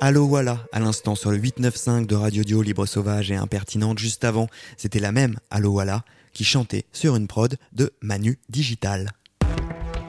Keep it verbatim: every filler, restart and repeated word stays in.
Allo voilà, à l'instant sur le huit neuf cinq de Radio Dio, Libre Sauvage et Impertinente. Juste avant, c'était la même Allo voilà qui chantait sur une prod de Manu Digital.